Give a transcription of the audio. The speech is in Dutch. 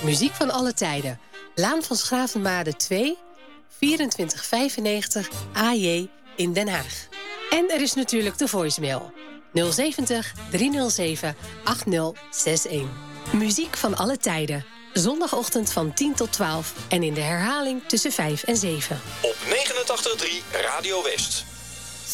Muziek van alle tijden. Laan van Schravenmade 2, 2495 AJ in Den Haag. En er is natuurlijk de voicemail. 070 307 8061. Muziek van alle tijden. Zondagochtend van 10 tot 12 en in de herhaling tussen 5 en 7. Op 89.3 Radio West.